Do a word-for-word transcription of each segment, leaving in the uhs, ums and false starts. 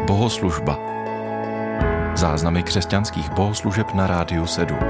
Bohoslužba. Záznamy křesťanských bohoslužeb na Rádiu sedm.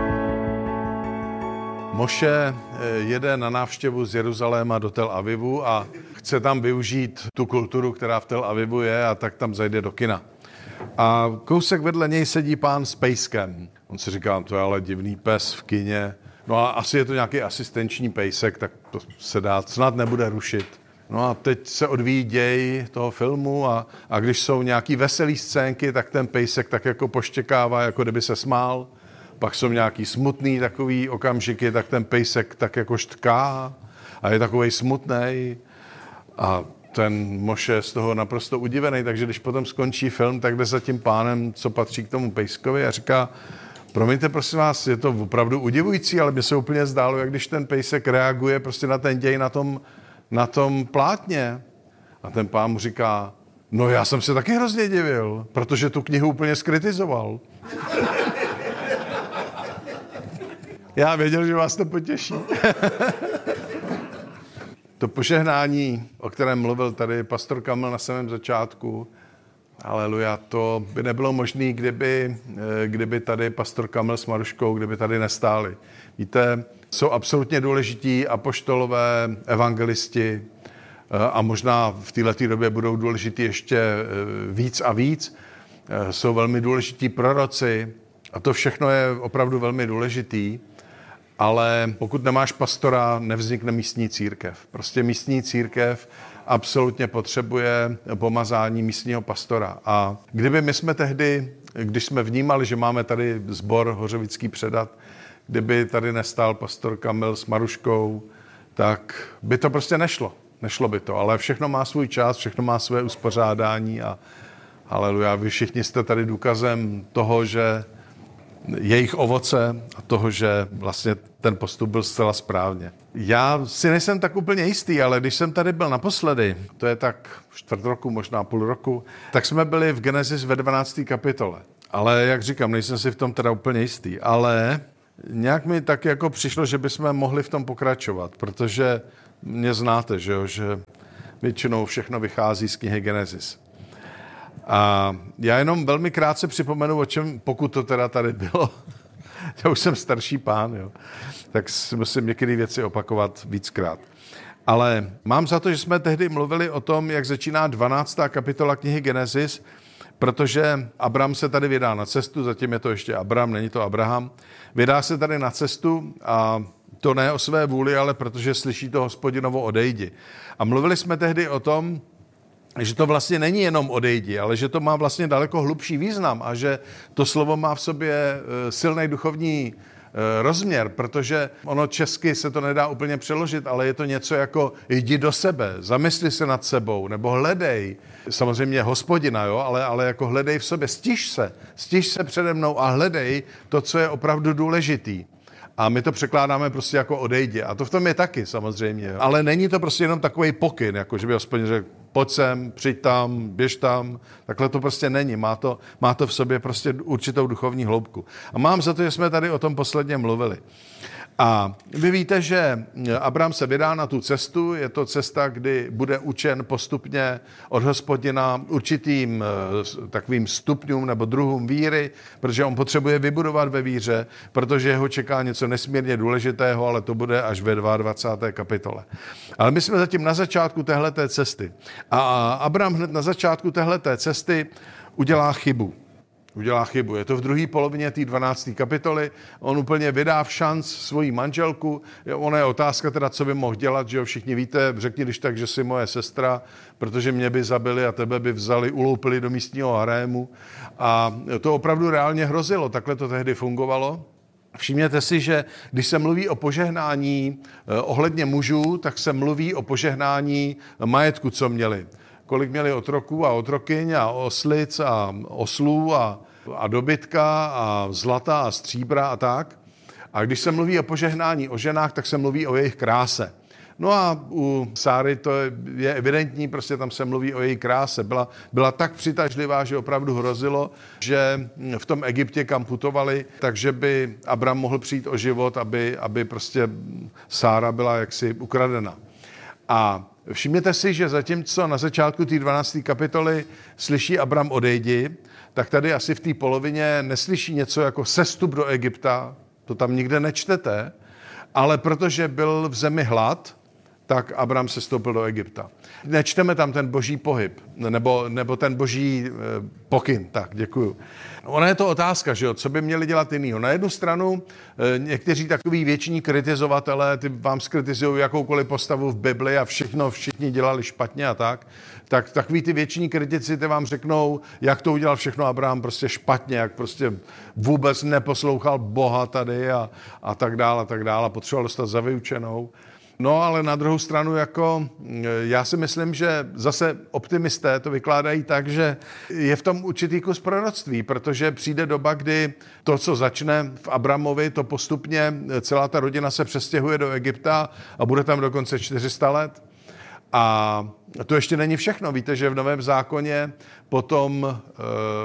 Moše jede na návštěvu z Jeruzaléma do Tel Avivu a chce tam využít tu kulturu, která v Tel Avivu je, a tak tam zajde do kina. A kousek vedle něj sedí pán s pejskem. On si říká, to je ale divný pes v kině. No a asi je to nějaký asistenční pejsek, tak to se dá, snad nebude rušit. No a teď se odvíjí děj toho filmu a, a když jsou nějaký veselý scénky, tak ten pejsek tak jako poštěkává, jako kdyby se smál. Pak jsou nějaký smutný takový okamžiky, tak ten pejsek tak jako štká a je takovej smutnej. A ten Moše je z toho naprosto udivený, takže když potom skončí film, tak jde za tím pánem, co patří k tomu pejskovi, a říká, promiňte, prosím vás, je to opravdu udivující, ale mně se úplně zdálo, jak když ten pejsek reaguje prostě na ten děj na tom, na tom plátně. A ten pán mu říká, no já jsem se taky hrozně divil, protože tu knihu úplně skritizoval. Já věděl, že vás to potěší. To požehnání, o kterém mluvil tady pastor Kamil na samém začátku, haleluja, to by nebylo možné, kdyby, kdyby tady pastor Kamil s Maruškou, kdyby tady nestáli. Víte, jsou absolutně důležití apoštolové, evangelisti a možná v této době budou důležití ještě víc a víc. Jsou velmi důležití proroci a to všechno je opravdu velmi důležitý. Ale pokud nemáš pastora, nevznikne místní církev. Prostě místní církev absolutně potřebuje pomazání místního pastora. A kdyby my jsme tehdy, když jsme vnímali, že máme tady sbor Hořovický Předat, kdyby tady nestál pastor Kamil s Maruškou, tak by to prostě nešlo. Nešlo by to, ale všechno má svůj čas, všechno má své uspořádání a haleluja, vy všichni jste tady důkazem toho, že jejich ovoce a toho, že vlastně ten postup byl zcela správně. Já si nejsem tak úplně jistý, ale když jsem tady byl naposledy, to je tak čtvrt roku, možná půl roku, tak jsme byli v Genesis ve dvanácté kapitole. Ale jak říkám, nejsem si v tom teda úplně jistý, ale nějak mi tak jako přišlo, že bychom mohli v tom pokračovat, protože mě znáte, že jo, že většinou všechno vychází z knihy Genesis. A já jenom velmi krátce připomenu, o čem, pokud to teda tady bylo, já už jsem starší pán, jo, tak si musím některé věci opakovat víckrát. Ale mám za to, že jsme tehdy mluvili o tom, jak začíná dvanáctá kapitola knihy Genesis, protože Abram se tady vydá na cestu, zatím je to ještě Abram, není to Abraham, vydá se tady na cestu a to ne o své vůli, ale protože slyší to Hospodinovo odejdi. A mluvili jsme tehdy o tom, že to vlastně není jenom odejdi, ale že to má vlastně daleko hlubší význam a že to slovo má v sobě silný duchovní rozměr, protože ono česky se to nedá úplně přeložit, ale je to něco jako jdi do sebe, zamysli se nad sebou, nebo hledej, samozřejmě Hospodina, jo, ale, ale jako hledej v sobě, stiž se, stiž se přede mnou a hledej to, co je opravdu důležitý. A my to překládáme prostě jako odejdi. A to v tom je taky samozřejmě. Ale není to prostě jenom takový pokyn, jako že by Hospodin řekl, pojď sem, přijď tam, běž tam. Takhle to prostě není. Má to, má to v sobě prostě určitou duchovní hloubku. A mám za to, že jsme tady o tom posledně mluvili. A vy víte, že Abram se vydá na tu cestu, je to cesta, kdy bude učen postupně od Hospodina určitým takovým stupňům nebo druhům víry, protože on potřebuje vybudovat ve víře, protože ho čeká něco nesmírně důležitého, ale to bude až ve dvacáté druhé kapitole. Ale my jsme zatím na začátku téhleté cesty. A Abram hned na začátku téhleté cesty udělá chybu. Udělá chybu. Je to v druhé polovině té dvanácté kapitoly. On úplně vydá v šanc svoji manželku. Ona je otázka teda, co by mohl dělat, že jo, všichni víte, řekni když tak, že jsi moje sestra, protože mě by zabili a tebe by vzali, uloupili do místního harému. A to opravdu reálně hrozilo. Takhle to tehdy fungovalo. Všimněte si, že když se mluví o požehnání ohledně mužů, tak se mluví o požehnání majetku, co měli. Kolik měli otroků a otrokyň a oslic a oslů a, a dobytka a zlata a stříbra a tak. A když se mluví o požehnání o ženách, tak se mluví o jejich kráse. No a u Sáry to je evidentní, prostě tam se mluví o její kráse. Byla, byla tak přitažlivá, že opravdu hrozilo, že v tom Egyptě, kam putovali, takže by Abram mohl přijít o život, aby, aby prostě Sára byla jaksi ukradena. A Všimněte si, že zatímco na začátku té dvanácté kapitoly slyší Abram odejdi, tak tady asi v té polovině neslyší něco jako sestup do Egypta, to tam nikde nečtete, ale protože byl v zemi hlad, tak Abram sestoupil do Egypta. Nečteme tam ten boží pohyb, nebo, nebo ten boží e, pokyn. Tak, děkuju. Ona je to otázka, že jo, co by měli dělat jinýho. Na jednu stranu e, někteří takový věční kritizovatelé, ty vám skritizují jakoukoliv postavu v Bibli a všechno všichni dělali špatně a tak, tak takový ty věční kritici ty vám řeknou, jak to udělal všechno Abraham prostě špatně, jak prostě vůbec neposlouchal Boha tady a, a tak dále a tak dále a potřeboval dostat za vyučenou. No, ale na druhou stranu, jako já si myslím, že zase optimisté to vykládají tak, že je v tom určitý kus proroctví, protože přijde doba, kdy to, co začne v Abramovi, to postupně celá ta rodina se přestěhuje do Egypta a bude tam dokonce čtyři sta let. A to ještě není všechno. Víte, že v Novém zákoně potom e,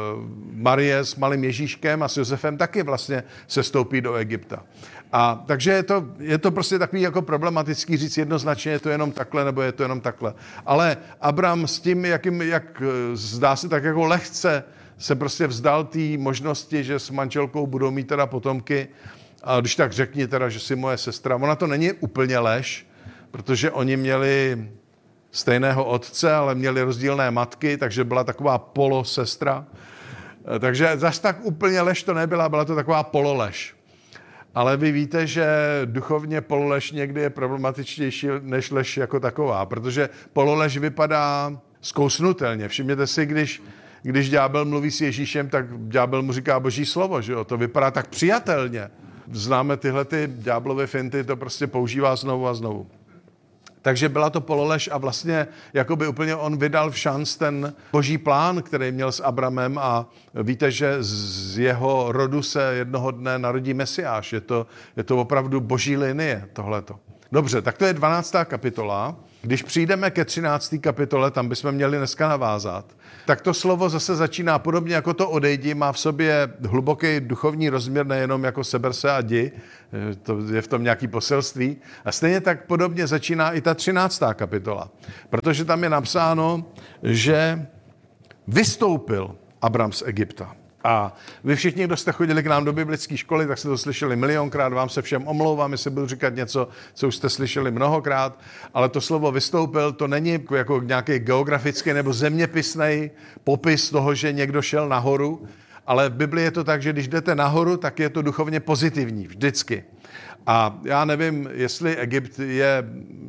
Marie s malým Ježíškem a s Josefem taky vlastně sestoupí do Egypta. A takže je to, je to prostě takový jako problematický říct jednoznačně, je to jenom takhle, nebo je to jenom takhle. Ale Abram s tím, jakým, jak zdá se tak jako lehce, se prostě vzdal té možnosti, že s manželkou budou mít teda potomky. A když tak řekni teda, že jsi moje sestra. Ona to není úplně lež, protože oni měli stejného otce, ale měli rozdílné matky, takže byla taková polosestra. Takže zas tak úplně lež to nebyla, byla to taková pololež. Ale vy víte, že duchovně pololež někdy je problematičtější než lež jako taková, protože pololež vypadá zkousnutelně. Všimněte si, když, když ďábel mluví s Ježíšem, tak ďábel mu říká boží slovo, že jo? To vypadá tak přijatelně. Známe tyhle ty ďáblové finty, to prostě používá znovu a znovu. Takže byla to pololež a vlastně jakoby úplně on vydal v šanc ten boží plán, který měl s Abramem a víte, že z jeho rodu se jednoho dne narodí Mesiáš. Je to, je to opravdu boží linie tohleto. Dobře, tak to je dvanáctá kapitola. Když přijdeme ke třinácté kapitole, tam bychom měli dneska navázat, tak to slovo zase začíná podobně jako to odejdi, má v sobě hluboký duchovní rozměr, nejenom jako seber se a jdi, to je v tom nějaký poselství. A stejně tak podobně začíná i ta třináctá kapitola, protože tam je napsáno, že vystoupil Abram z Egypta. A vy všichni, kdo jste chodili k nám do biblické školy, tak jste to slyšeli milionkrát, vám se všem omlouvám, jestli budu říkat něco, co už jste slyšeli mnohokrát, ale to slovo vystoupil, to není jako nějaký geografický nebo zeměpisný popis toho, že někdo šel nahoru, ale v Biblii je to tak, že když jdete nahoru, tak je to duchovně pozitivní, vždycky. A já nevím, jestli Egypt je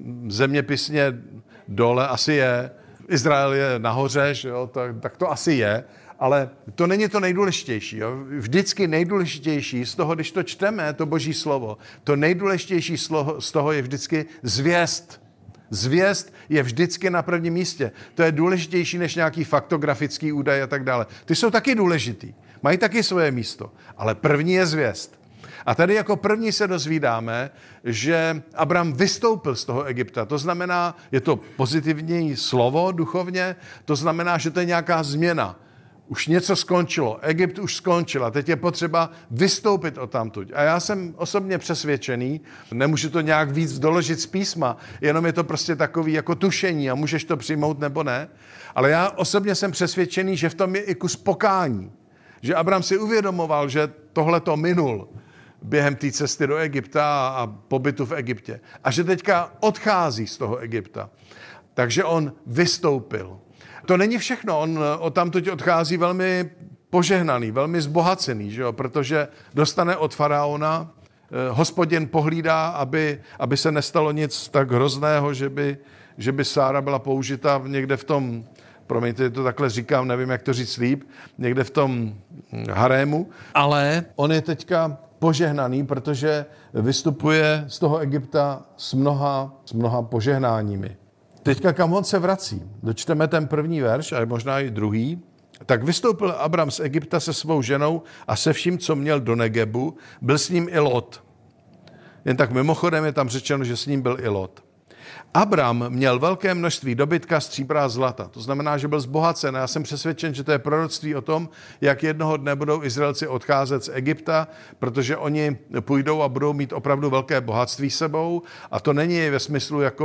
zeměpisně dole, asi je, Izrael je nahoře, že jo, tak, tak to asi je, ale to není to nejdůležitější. Jo? Vždycky nejdůležitější z toho, když to čteme, to boží slovo, to nejdůležitější z toho je vždycky zvěst. Zvěst je vždycky na prvním místě. To je důležitější než nějaký faktografický údaj a tak dále. Ty jsou taky důležitý. Mají taky svoje místo. Ale první je zvěst. A tady jako první se dozvídáme, že Abram vystoupil z toho Egypta. To znamená, je to pozitivní slovo duchovně, to znamená, že to je nějaká změna. Už něco skončilo, Egypt už skončil a teď je potřeba vystoupit odtamtud. A já jsem osobně přesvědčený, nemůžu to nějak víc doložit z písma, jenom je to prostě takový jako tušení a můžeš to přijmout nebo ne, ale já osobně jsem přesvědčený, že v tom je i kus pokání. Že Abram si uvědomoval, že tohle to minul během té cesty do Egypta a pobytu v Egyptě. A že teďka odchází z toho Egypta. Takže on vystoupil. To není všechno, on odtamtud odchází velmi požehnaný, velmi zbohacený, že jo? Protože dostane od faraona, Hospodin pohlídá, aby, aby se nestalo nic tak hrozného, že by, že by Sára byla použita někde v tom, promiňte, to takhle říkám, nevím, jak to říct líp, někde v tom harému, ale on je teďka požehnaný, protože vystupuje z toho Egypta s mnoha, s mnoha požehnáními. Teďka kam on se vrací? Dočteme ten první verš, a možná i druhý. Tak vystoupil Abram z Egypta se svou ženou a se vším, co měl do Negebu, byl s ním i Lot. Jen tak mimochodem je tam řečeno, že s ním byl i Lot. Abram měl velké množství dobytka, stříbra a zlata. To znamená, že byl zbohacen. Já jsem přesvědčen, že to je proroctví o tom, jak jednoho dne budou Izraelci odcházet z Egypta, protože oni půjdou a budou mít opravdu velké bohatství sebou. A to není ve smyslu jako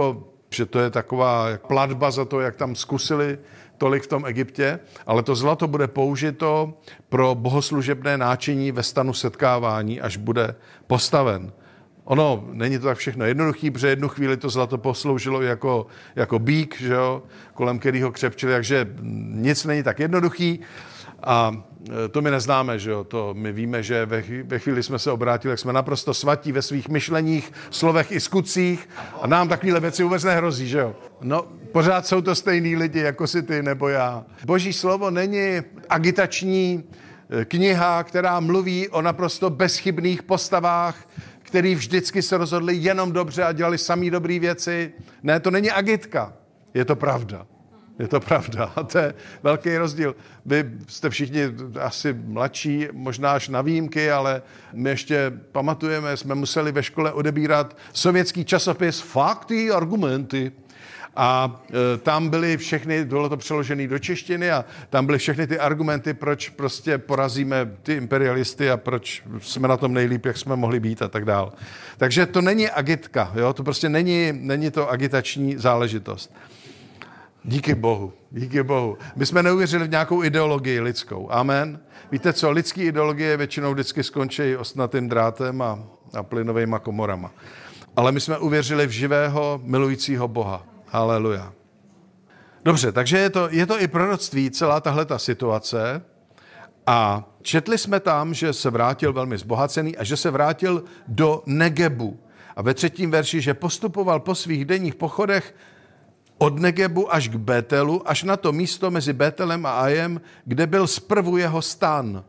že to je taková platba za to, jak tam zkusili tolik v tom Egyptě, ale to zlato bude použito pro bohoslužebné náčiní ve stanu setkávání, až bude postaven. Ono, není to tak všechno jednoduchý, protože jednu chvíli to zlato posloužilo jako, jako bík, že jo, kolem kterého křepčili, takže nic není tak jednoduchý. A to my neznáme, že jo, to my víme, že ve, ve chvíli jsme se obrátili, jak jsme naprosto svatí ve svých myšleních, slovech i skutcích a nám takovéhle věci vůbec nehrozí, že jo. No, pořád jsou to stejný lidi, jako si ty nebo já. Boží slovo není agitační kniha, která mluví o naprosto bezchybných postavách, který vždycky se rozhodli jenom dobře a dělali samý dobrý věci. Ne, to není agitka, je to pravda. Je to pravda a to je velký rozdíl. Vy jste všichni asi mladší, možná až na výjimky, ale my ještě pamatujeme, jsme museli ve škole odebírat sovětský časopis Fakty, argumenty. A e, tam byly všechny, bylo to přeložené do češtiny a tam byly všechny ty argumenty, proč prostě porazíme ty imperialisty a proč jsme na tom nejlíp, jak jsme mohli být a tak dál. Takže to není agitka, jo? To prostě není, není to agitační záležitost. Díky Bohu, díky Bohu. My jsme neuvěřili v nějakou ideologii lidskou. Amen. Víte co, lidský ideologie většinou vždycky skončí ostnatým drátem a, a plynovejma komorama. Ale my jsme uvěřili v živého, milujícího Boha. Haleluja. Dobře, takže je to, je to i proroctví, celá tahleta situace. A četli jsme tam, že se vrátil velmi zbohacený a že se vrátil do Negebu. A ve třetím verši, že postupoval po svých denních pochodech od Negebu až k Betelu, až na to místo mezi Betelem a Ajem, kde byl zprvu jeho stan.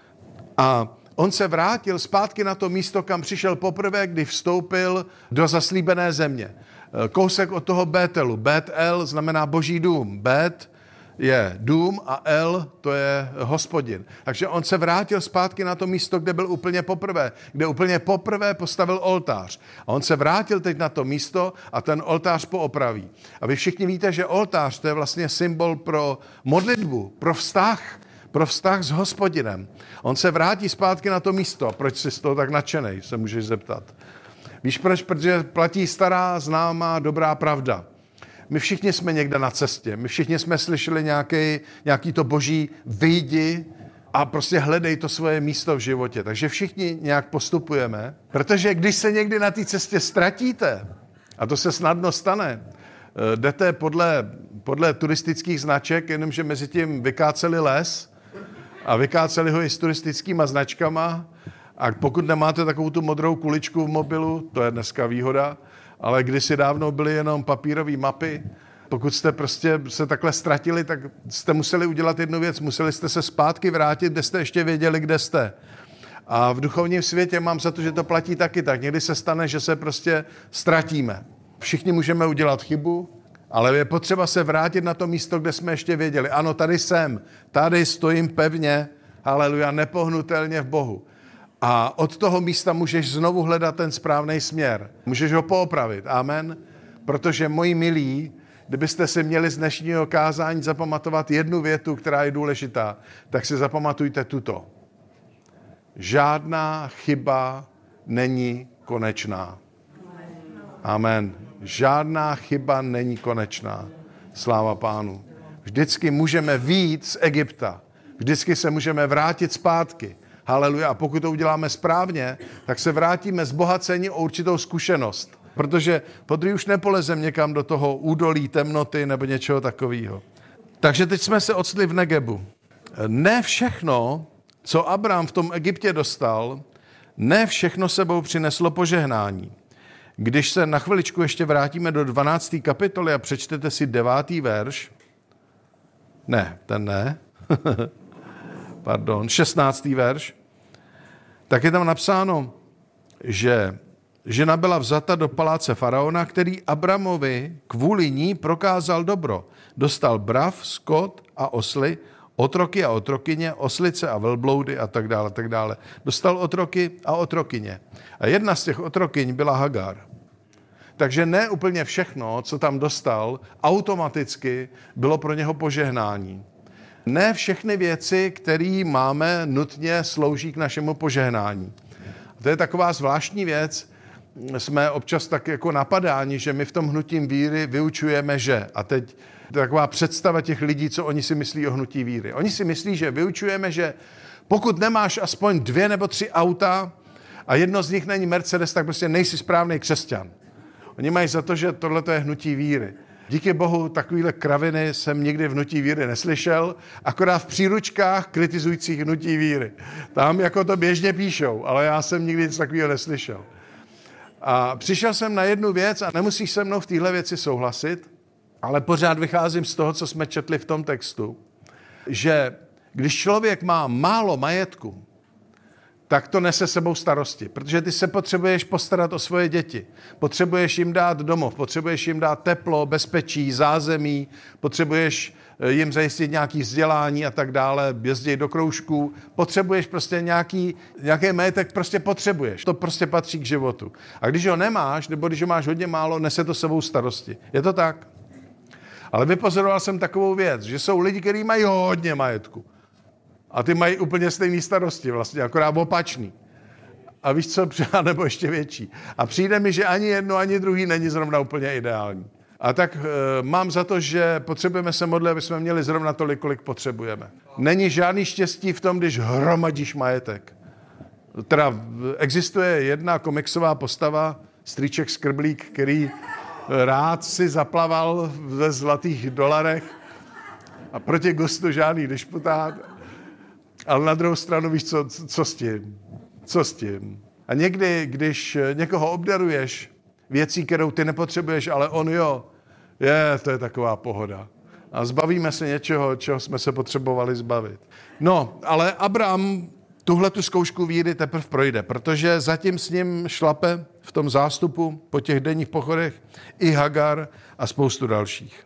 A on se vrátil zpátky na to místo, kam přišel poprvé, kdy vstoupil do zaslíbené země. Kousek od toho Betelu. Bet-El znamená boží dům. Bet je dům a El to je Hospodin. Takže on se vrátil zpátky na to místo, kde byl úplně poprvé, kde úplně poprvé postavil oltář. A on se vrátil teď na to místo a ten oltář poopraví. A vy všichni víte, že oltář to je vlastně symbol pro modlitbu, pro vztah, pro vztah s Hospodinem. On se vrátí zpátky na to místo. Proč jsi z toho tak nadšenej, se můžeš zeptat. Víš proč? Protože platí stará, známá, dobrá pravda. My všichni jsme někde na cestě. My všichni jsme slyšeli nějaký, nějaký to boží vyjdi a prostě hledej to svoje místo v životě. Takže všichni nějak postupujeme, protože když se někdy na té cestě ztratíte, a to se snadno stane, jdete podle, podle turistických značek, jenomže mezi tím vykáceli les a vykáceli ho i s turistickýma značkama a pokud nemáte takovou tu modrou kuličku v mobilu, to je dneska výhoda, ale kdysi dávno byly jenom papírové mapy. Pokud jste prostě se takhle ztratili, tak jste museli udělat jednu věc. Museli jste se zpátky vrátit, kde jste ještě věděli, kde jste. A v duchovním světě mám za to, že to platí taky tak. Někdy se stane, že se prostě ztratíme. Všichni můžeme udělat chybu, ale je potřeba se vrátit na to místo, kde jsme ještě věděli. Ano, tady jsem, tady stojím pevně, haleluja, nepohnutelně v Bohu. A od toho místa můžeš znovu hledat ten správný směr. Můžeš ho poopravit. Amen. Protože moji milí, kdybyste si měli z dnešního kázání zapamatovat jednu větu, která je důležitá, tak si zapamatujte tuto. Žádná chyba není konečná. Amen. Žádná chyba není konečná. Sláva Pánu. Vždycky můžeme vyjít z Egypta. Vždycky se můžeme vrátit zpátky. Haleluja. A pokud to uděláme správně, tak se vrátíme zbohacení o určitou zkušenost. Protože podruhé už nepolezem někam do toho údolí, temnoty nebo něčeho takového. Takže teď jsme se octli v Negebu. Ne všechno, co Abraham v tom Egyptě dostal, ne všechno sebou přineslo požehnání. Když se na chviličku ještě vrátíme do dvanácté kapitoly a přečtete si devátý verš, ne, ten ne, pardon, šestnáctý verš, tak je tam napsáno, že žena byla vzata do paláce faraona, který Abramovi kvůli ní prokázal dobro. Dostal brav, skot a osly, otroky a otrokyně, oslice a velbloudy a tak dále, tak dále. Dostal otroky a otrokyně. A jedna z těch otrokyň byla Hagar. Takže ne úplně všechno, co tam dostal, automaticky bylo pro něho požehnání. Ne všechny věci, které máme, nutně slouží k našemu požehnání. To je taková zvláštní věc. jsme občas tak jako napadáni, že my v tom hnutím víry vyučujeme, že. A teď taková představa těch lidí, co oni si myslí o hnutí víry. Oni si myslí, že vyučujeme, že pokud nemáš aspoň dvě nebo tři auta a jedno z nich není Mercedes, tak prostě nejsi správný křesťan. Oni mají za to, že tohle je hnutí víry. Díky bohu takovýhle kraviny jsem nikdy v hnutí víry neslyšel, akorát v příručkách kritizujících hnutí víry. Tam jako to běžně píšou, ale já jsem nikdy nic takového neslyšel. A přišel jsem na jednu věc a nemusíš se mnou v téhle věci souhlasit, ale pořád vycházím z toho, co jsme četli v tom textu, že když člověk má málo majetku, tak to nese sebou starosti, protože ty se potřebuješ postarat o svoje děti. Potřebuješ jim dát domov, potřebuješ jim dát teplo, bezpečí, zázemí, potřebuješ jim zajistit nějaké vzdělání a tak dále, jezdit do kroužků. Potřebuješ prostě nějaký, nějaký majetek, prostě potřebuješ. To prostě patří k životu. A když ho nemáš, nebo když ho máš hodně málo, nese to sebou starosti. Je to tak? Ale vypozoroval jsem takovou věc, že jsou lidi, kteří mají hodně majetku. A ty mají úplně stejné starosti, vlastně akorát opačný. A víš co, nebo ještě větší. A přijde mi, že ani jedno, ani druhý není zrovna úplně ideální. A tak e, mám za to, že potřebujeme se modlit, aby jsme měli zrovna tolik, kolik potřebujeme. Není žádný štěstí v tom, když hromadíš majetek. Teda existuje jedna komiksová postava, strýček Skrblík, který rád si zaplaval ve zlatých dolarech a proti gustu žádný dešputát. Ale na druhou stranu víš, co, co s tím? Co s tím? A někdy, když někoho obdaruješ věcí, kterou ty nepotřebuješ, ale on jo, je, to je taková pohoda. A zbavíme se něčeho, čeho jsme se potřebovali zbavit. No, ale Abraham tuhle tu zkoušku víry teprve projde, protože zatím s ním šlape v tom zástupu po těch denních pochodech i Hagar a spoustu dalších.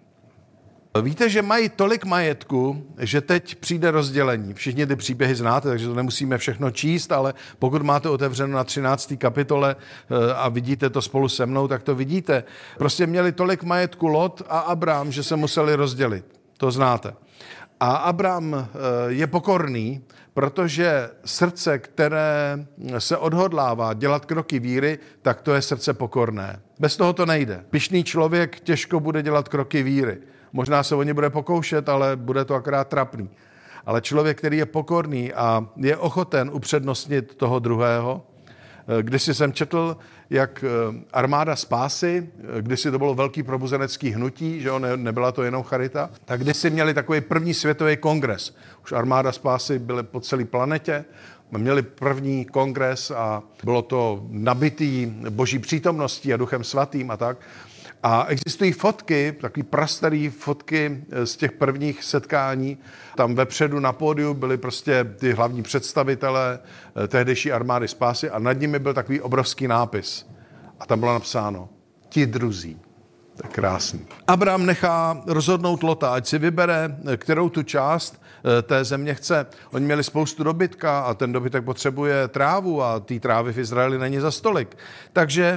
Víte, že mají tolik majetku, že teď přijde rozdělení. Všichni ty příběhy znáte, takže to nemusíme všechno číst, ale pokud máte otevřeno na třinácté kapitole a vidíte to spolu se mnou, tak to vidíte. Prostě měli tolik majetku Lot a Abram, že se museli rozdělit. To znáte. A Abram je pokorný, protože srdce, které se odhodlává dělat kroky víry, tak to je srdce pokorné. Bez toho to nejde. Pyšný člověk těžko bude dělat kroky víry. Možná se o ně bude pokoušet, ale bude to akorát trapný. Ale člověk, který je pokorný a je ochoten upřednostnit toho druhého, kdysi jsem četl, jak armáda spásy, kdysi to bylo velký probuzenecký hnutí, že jo, ne, nebyla to jenom charita, tak kdysi měli takový první světový kongres. Už armáda spásy byly po celé planetě, měli první kongres a bylo to nabitý boží přítomností a duchem svatým a tak. A existují fotky, takový prastarý fotky z těch prvních setkání. Tam vepředu na pódiu byli prostě ty hlavní představitelé tehdejší armády spásy a nad nimi byl takový obrovský nápis. A tam bylo napsáno, ti druzí. To je krásný. Abraham nechá rozhodnout Lota, ať si vybere, kterou tu část té země chce. Oni měli spoustu dobytka a ten dobytek potřebuje trávu a té trávy v Izraeli není za stolik. Takže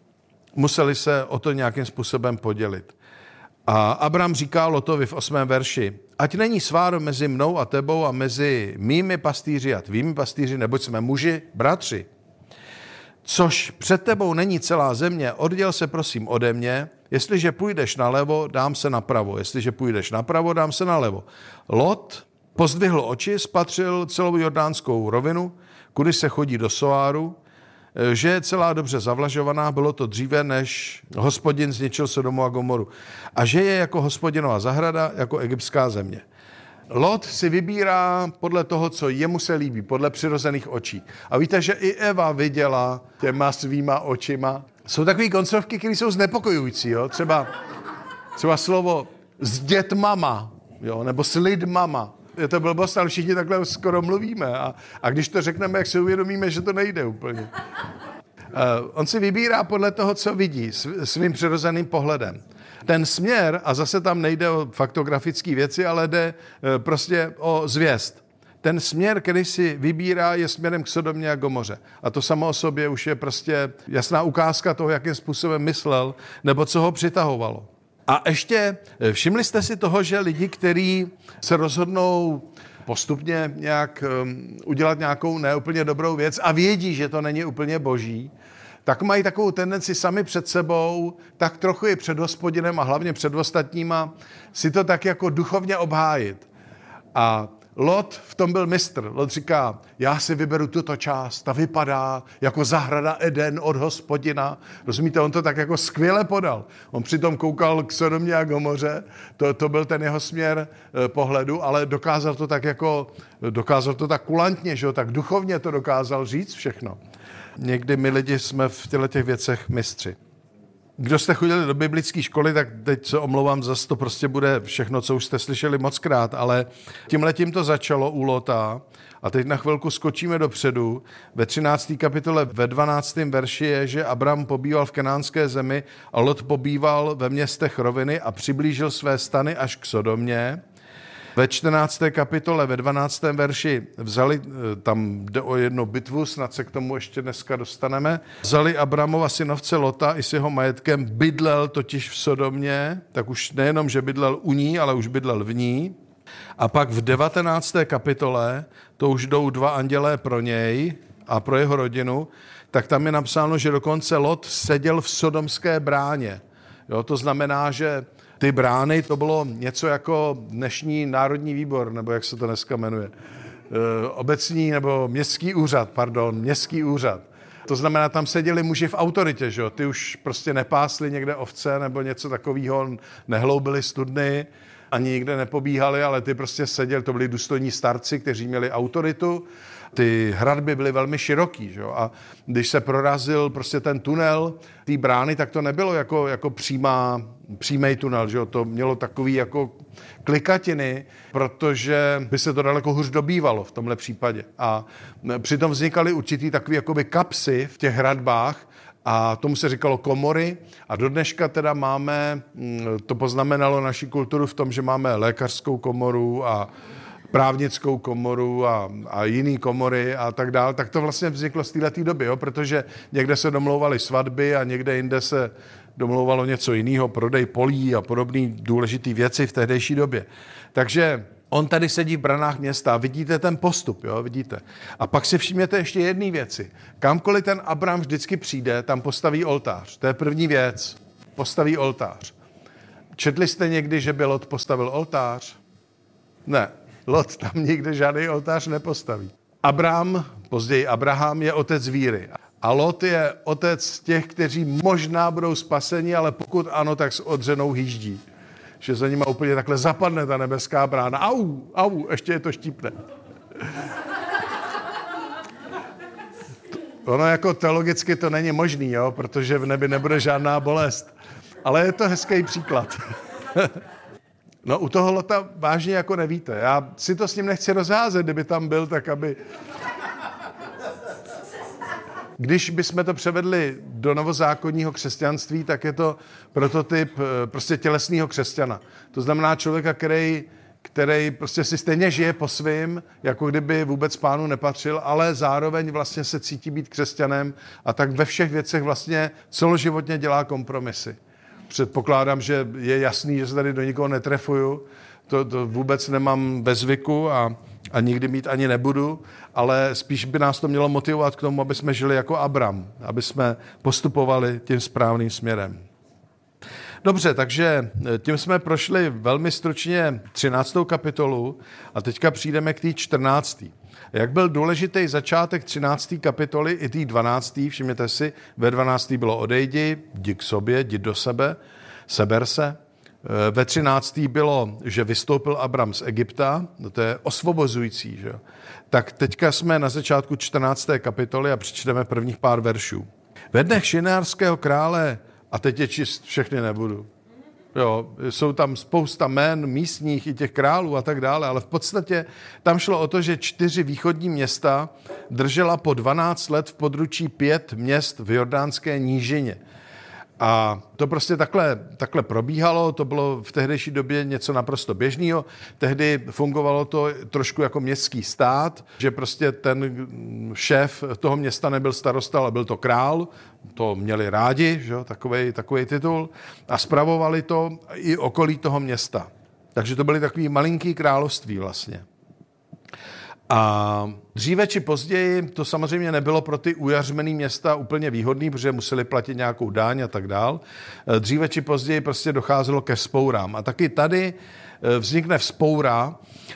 museli se o to nějakým způsobem podělit. A Abram říká Lotovi v osmém verši, ať není sváro mezi mnou a tebou a mezi mými pastýři a tvými pastýři, neboť jsme muži, bratři. Což před tebou není celá země, odděl se prosím ode mě, jestliže půjdeš nalevo, dám se napravo, jestliže půjdeš napravo, dám se nalevo. Lot pozdvihl oči, spatřil celou jordánskou rovinu, kudy se chodí do Soáru, že je celá dobře zavlažovaná, bylo to dříve, než Hospodin zničil Sodomu a Gomoru. A že je jako Hospodinova zahrada, jako egyptská země. Lot si vybírá podle toho, co jemu se líbí, podle přirozených očí. A víte, že i Eva viděla těma svýma očima. Jsou takové koncovky, které jsou znepokojující. Jo? Třeba, třeba slovo s dětmama, jo? Nebo s lidmama. Je to blbost, ale všichni takhle skoro mluvíme. A, a když to řekneme, jak si uvědomíme, že to nejde úplně. Uh, on si vybírá podle toho, co vidí, svým přirozeným pohledem. Ten směr, a zase tam nejde o faktografické věci, ale jde uh, prostě o zvěst. Ten směr, který si vybírá, je směrem k Sodomě a Gomoře. A to samo o sobě už je prostě jasná ukázka toho, jakým způsobem myslel, nebo co ho přitahovalo. A ještě všimli jste si toho, že lidi, kteří se rozhodnou postupně nějak um, udělat nějakou neúplně dobrou věc a vědí, že to není úplně boží, tak mají takovou tendenci sami před sebou, tak trochu i před Hospodinem a hlavně před ostatníma, si to tak jako duchovně obhájit. A Lot v tom byl mistr. Lot říká, já si vyberu tuto část, ta vypadá jako zahrada Eden od Hospodina. Rozumíte, on to tak jako skvěle podal. On přitom koukal k Sodomě a Gomoře, to, to byl ten jeho směr e, pohledu, ale dokázal to tak jako, dokázal to tak kulantně, že jo, tak duchovně to dokázal říct všechno. Někdy my lidi jsme v těchto těch věcech mistři. Kdo jste chodili do biblické školy, tak teď se omlouvám, zase to prostě bude všechno, co už jste slyšeli mockrát, ale tímhletím to začalo u Lota a teď na chvilku skočíme dopředu. Ve třinácté kapitole ve dvanáctém verši je, že Abram pobýval v kenánské zemi a Lot pobýval ve městech roviny a přiblížil své stany až k Sodomě. Ve čtrnácté kapitole, ve dvanáctém verši vzali, tam jde o jednu bitvu, snad se k tomu ještě dneska dostaneme, vzali Abramova synovce Lota i s jeho majetkem, bydlel totiž v Sodomě, tak už nejenom, že bydlel u ní, ale už bydlel v ní. A pak v devatenácté kapitole, to už jdou dva andělé pro něj a pro jeho rodinu, tak tam je napsáno, že dokonce Lot seděl v sodomské bráně. Jo, to znamená, že ty brány, to bylo něco jako dnešní národní výbor, nebo jak se to dneska jmenuje. E, obecní nebo městský úřad, pardon, městský úřad. To znamená, tam seděli muži v autoritě, že jo? Ty už prostě nepásli někde ovce nebo něco takového, nehloubili studny, ani nikde nepobíhali, ale ty prostě seděli, to byli důstojní starci, kteří měli autoritu. Ty hradby byly velmi široký, že jo? A když se prorazil prostě ten tunel, ty brány, tak to nebylo jako, jako přímá, přímý tunel, že jo? To mělo takový jako klikatiny, protože by se to daleko hůř dobývalo v tomhle případě. A přitom vznikaly určitý takový jakoby kapsy v těch hradbách, a tomu se říkalo komory a do dneška teda máme, to poznamenalo naši kulturu v tom, že máme lékařskou komoru a právnickou komoru a, a jiný komory a tak dále, tak to vlastně vzniklo z této doby, jo? Protože někde se domlouvaly svatby a někde jinde se domlouvalo něco jiného, prodej polí a podobné důležité věci v tehdejší době. Takže on tady sedí v branách města a vidíte ten postup, jo, vidíte. A pak si všimněte ještě jedné věci. Kamkoliv ten Abram vždycky přijde, tam postaví oltář. To je první věc. Postaví oltář. Četli jste někdy, že by Lot postavil oltář? Ne. Lot tam nikdy žádný oltář nepostaví. Abram, později Abraham, je otec víry. A Lot je otec těch, kteří možná budou spaseni, ale pokud ano, tak s odřenou hýždí. Že za nima úplně takhle zapadne ta nebeská brána. Au, au, ještě je to štípne. Ono jako teologicky to není možný, jo, protože v nebi nebude žádná bolest. Ale je to hezký příklad. No u toho Lota vážně jako nevíte. Já si to s ním nechci rozházet, kdyby tam byl, tak aby... Když bychom to převedli do novozákonního křesťanství, tak je to prototyp prostě tělesného křesťana. To znamená člověka, který, který prostě si stejně žije po svým, jako kdyby vůbec Pánu nepatřil, ale zároveň vlastně se cítí být křesťanem a tak ve všech věcech vlastně celoživotně dělá kompromisy. Předpokládám, že je jasný, že se tady do nikoho netrefuju, to, to vůbec nemám ve zvyku a, a nikdy mít ani nebudu, ale spíš by nás to mělo motivovat k tomu, aby jsme žili jako Abram, aby jsme postupovali tím správným směrem. Dobře, takže tím jsme prošli velmi stručně třináctou kapitolu a teďka přijdeme k té čtrnácté. Jak byl důležitý začátek třinácté kapitoly i té dvanácté, všimněte si, ve dvanácté bylo odejdi, jdi k sobě, jdi do sebe, seber se. Ve třinácté bylo, že vystoupil Abram z Egypta, to je osvobozující, že? Tak teďka jsme na začátku čtrnácté kapitoly a přečteme prvních pár veršů. Ve dnech šinářského krále, a teď je čist, všechny nebudu. Jo, jsou tam spousta jmen místních i těch králů a tak dále, ale v podstatě tam šlo o to, že čtyři východní města držela po dvanáct let v područí pět měst v Jordánské nížině. A to prostě takhle, takhle probíhalo, to bylo v tehdejší době něco naprosto běžného. Tehdy fungovalo to trošku jako městský stát, že prostě ten šéf toho města nebyl starosta, ale byl to král, to měli rádi, že? Takovej, takovej titul, a spravovali to i okolí toho města. Takže to byly takový malinký království vlastně. A dříve či později to samozřejmě nebylo pro ty ujařmený města úplně výhodný, protože museli platit nějakou daň a tak dál. Dříve či později prostě docházelo ke vzpourám. A taky tady vznikne vzpoura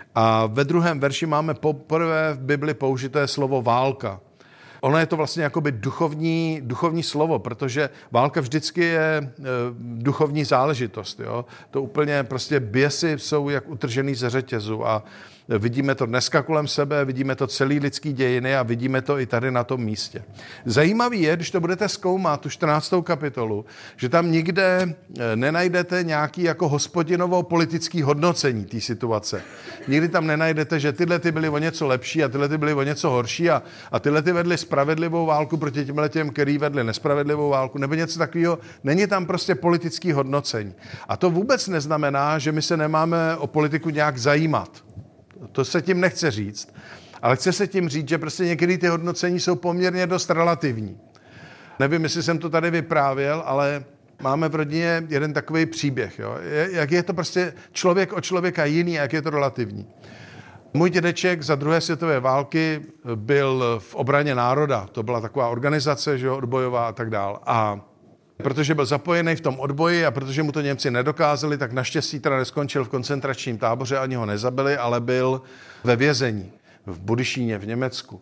a ve druhém verši máme poprvé v Bibli použité slovo válka. Ono je to vlastně jakoby duchovní, duchovní slovo, protože válka vždycky je e, duchovní záležitost. Jo? To úplně prostě běsy jsou jak utržený ze řetězu a vidíme to dneska kolem sebe, vidíme to celý lidský dějiny a vidíme to i tady na tom místě. Zajímavý je, když to budete zkoumat, tu čtrnáctou kapitolu, že tam nikde nenajdete nějaký jako hospodinovo politický hodnocení té situace. Nikdy tam nenajdete, že tyhle ty byly o něco lepší a tyhle ty byly o něco horší a, a tyhle ty vedly spravedlivou válku proti těmhle těm, který vedli nespravedlivou válku, nebo něco takového. Není tam prostě politický hodnocení. A to vůbec neznamená, že my se nemáme o politiku nějak zajímat. To se tím nechce říct, ale chce se tím říct, že prostě některé ty hodnocení jsou poměrně dost relativní. Nevím, jestli jsem to tady vyprávěl, ale máme v rodině jeden takový příběh. Jo? Jak je to prostě člověk od člověka jiný, jak je to relativní. Můj dědeček za druhé světové války byl v obraně národa. To byla taková organizace, že jo, odbojová a tak dál. A protože byl zapojený v tom odboji a protože mu to Němci nedokázali, tak naštěstí teda neskončil v koncentračním táboře, ani ho nezabili, ale byl ve vězení v Budyšíně v Německu.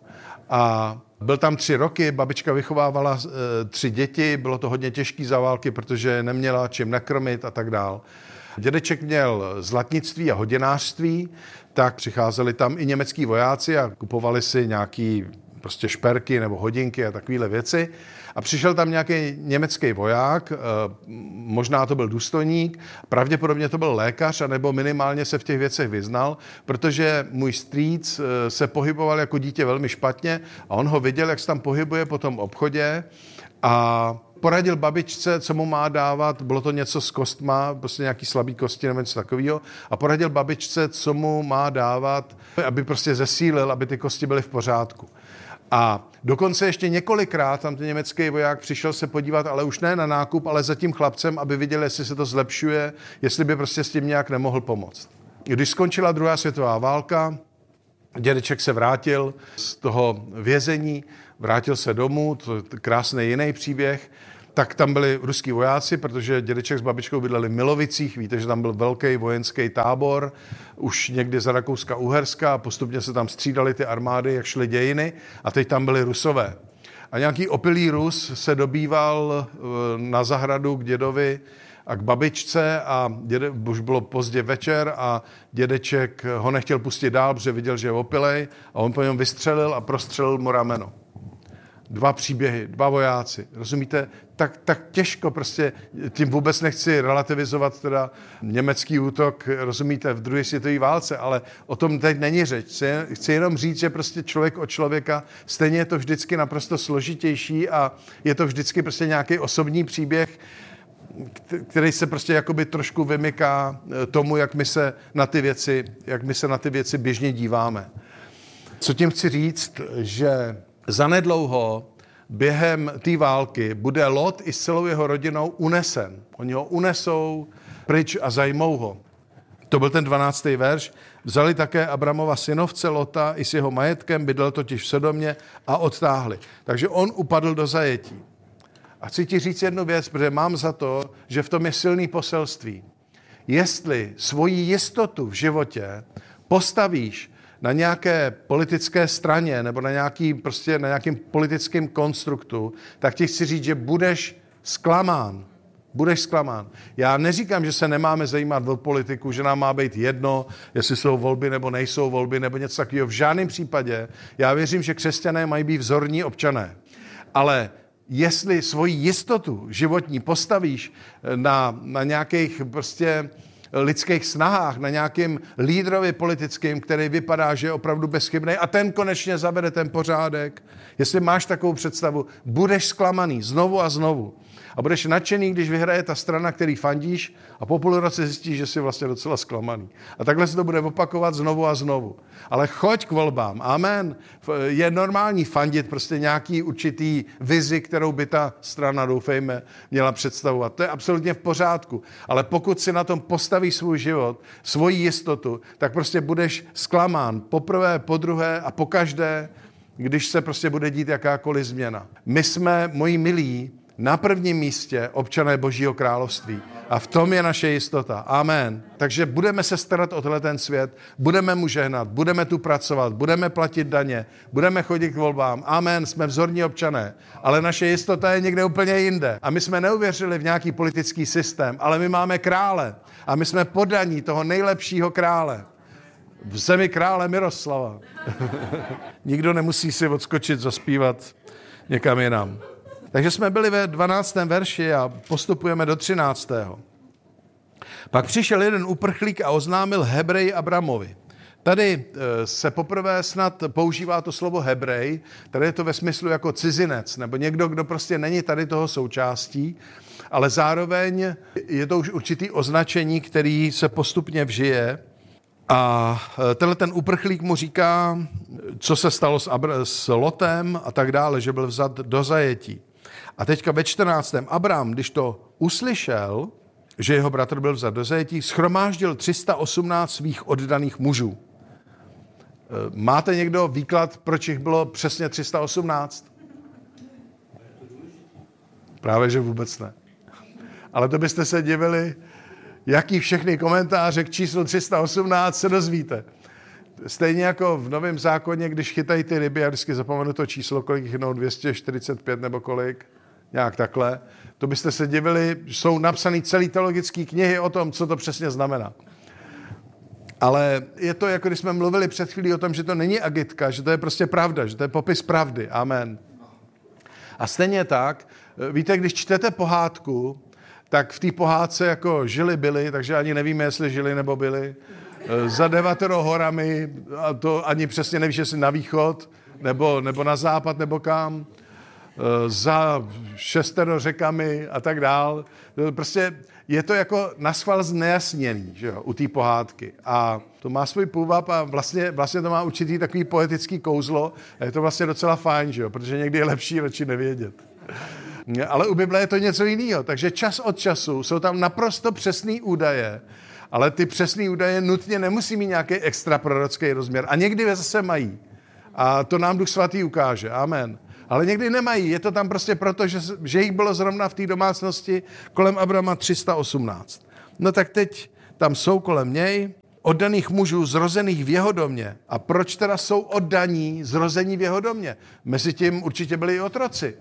A byl tam tři roky, babička vychovávala e, tři děti, bylo to hodně těžký za války, protože neměla čím nakrmit a tak dál. Dědeček měl zlatnictví a hodinářství, tak přicházeli tam i německý vojáci a kupovali si nějaký prostě šperky nebo hodinky a takovéhle věci. A přišel tam nějaký německý voják, možná to byl důstojník, pravděpodobně to byl lékař, anebo minimálně se v těch věcech vyznal, protože můj strýc se pohyboval jako dítě velmi špatně a on ho viděl, jak se tam pohybuje po tom obchodě a poradil babičce, co mu má dávat, bylo to něco s kostma, prostě nějaký slabý kosti nebo něco takového, a poradil babičce, co mu má dávat, aby prostě zesílil, aby ty kosti byly v pořádku. A dokonce ještě několikrát tam ten německý voják přišel se podívat, ale už ne na nákup, ale za tím chlapcem, aby viděl, jestli se to zlepšuje, jestli by prostě s tím nějak nemohl pomoct. Když skončila druhá světová válka, dědeček se vrátil z toho vězení, vrátil se domů, to je krásný jiný příběh, tak tam byli ruský vojáci, protože dědeček s babičkou bydleli v Milovicích, víte, že tam byl velký vojenský tábor, už někdy za Rakouska-Uherska a postupně se tam střídaly ty armády, jak šly dějiny a teď tam byli Rusové. A nějaký opilý Rus se dobýval na zahradu k dědovi a k babičce a děde, už bylo pozdě večer a dědeček ho nechtěl pustit dál, protože viděl, že je opilej a on po něm vystřelil a prostřelil mu rameno. Dva příběhy, dva vojáci, rozumíte? Tak, tak těžko prostě, tím vůbec nechci relativizovat teda německý útok, rozumíte, v druhé světové válce, ale o tom teď není řeč. Chci jenom říct, že prostě člověk od člověka, stejně je to vždycky naprosto složitější a je to vždycky prostě nějaký osobní příběh, který se prostě jakoby trošku vymyká tomu, jak my se na ty věci, jak my se na ty věci běžně díváme. Co tím chci říct, že zanedlouho během té války bude Lot i s celou jeho rodinou unesen. Oni ho unesou pryč a zajmou ho. To byl ten dvanáctý verš. Vzali také Abramova synovce Lota i s jeho majetkem, bydlel totiž v Sodomě a odtáhli. Takže on upadl do zajetí. A chci ti říct jednu věc, protože mám za to, že v tom je silný poselství. Jestli svoji jistotu v životě postavíš na nějaké politické straně nebo na, nějaký, prostě na nějakým politickém konstruktu, tak ti chci říct, že budeš zklamán. Budeš zklamán. Já neříkám, že se nemáme zajímat o politiku, že nám má být jedno, jestli jsou volby nebo nejsou volby nebo něco takového. V žádném případě. Já věřím, že křesťané mají být vzorní občané. Ale jestli svoji jistotu životní postavíš na, na nějakých prostě lidských snahách, na nějakým lídrovi politickým, který vypadá, že je opravdu bezchybný a ten konečně zavede ten pořádek. Jestli máš takovou představu, budeš zklamaný znovu a znovu. A budeš nadšený, když vyhraje ta strana, který fandíš a po půl roce zjistíš, že jsi vlastně docela zklamaný. A takhle se to bude opakovat znovu a znovu. Ale choď k volbám. Amen. Je normální fandit prostě nějaký určitý vizi, kterou by ta strana, doufejme, měla představovat. To je absolutně v pořádku. Ale pokud si na tom postavíš svůj život, svoji jistotu, tak prostě budeš zklamán poprvé, podruhé a pokaždé, když se prostě bude dít jakákoliv změna. My jsme, moji milí, na prvním místě občané Božího království. A v tom je naše jistota. Amen. Takže budeme se starat o tenhle ten svět, budeme mu žehnat, budeme tu pracovat, budeme platit daně, budeme chodit k volbám. Amen, jsme vzorní občané. Ale naše jistota je někde úplně jinde. A my jsme neuvěřili v nějaký politický systém, ale my máme krále. A my jsme poddaní toho nejlepšího krále. V zemi krále Miroslava. Nikdo nemusí si odskočit, zaspívat někam jinam. Takže jsme byli ve dvanáctém verši a postupujeme do třináctého Pak přišel jeden uprchlík a oznámil Hebrej Abramovi. Tady se poprvé snad používá to slovo Hebrej, tady je to ve smyslu jako cizinec, nebo někdo, kdo prostě není tady toho součástí, ale zároveň je to už určitý označení, který se postupně vžije. A tenhle ten uprchlík mu říká, co se stalo s, Abra- s Lotem a tak dále, že byl vzat do zajetí. A teďka ve čtrnáctém Abram, když to uslyšel, že jeho bratr byl vzat do zajetí, shromáždil tři sta osmnáct svých oddaných mužů. Máte někdo výklad, proč jich bylo přesně tři sta osmnáct? Právě, že vůbec ne. Ale to byste se divili, jaký všechny komentáře k číslu tři sta osmnáct se dozvíte. Stejně jako v Novém zákoně, když chytají ty ryby, já vždycky zapomenu to číslo, kolik jich jednou, dvě stě čtyřicet pět nebo kolik, nějak takhle, to byste se divili, jsou napsané celé teologické knihy o tom, co to přesně znamená. Ale je to, jako když jsme mluvili před chvílí o tom, že to není agitka, že to je prostě pravda, že to je popis pravdy. Amen. A stejně tak, víte, když čtete pohádku, tak v té pohádce jako žili byli, takže ani nevíme, jestli žili nebo byli, za devatero horami, a to ani přesně nevíš, jestli na východ, nebo, nebo na západ, nebo kam, za šestero řekami a tak dál. Prostě je to jako naschvál znejasněný, že jo, u té pohádky. A to má svůj půvab a vlastně, vlastně to má určitý takový poetický kouzlo a je to vlastně docela fajn, že jo, protože někdy je lepší radši nevědět. Ale u Bible je to něco jiného, takže čas od času jsou tam naprosto přesný údaje, ale ty přesný údaje nutně nemusí mít nějaký extra prorocký rozměr. A někdy zase mají. A to nám Duch Svatý ukáže. Amen. Ale někdy nemají. Je to tam prostě proto, že, že jich bylo zrovna v té domácnosti kolem Abrama tři sta osmnáct. No tak teď tam jsou kolem něj oddaných mužů zrozených v jeho domě. A proč teda jsou oddaní zrození v jeho domě? Mezi tím určitě byli i otroci.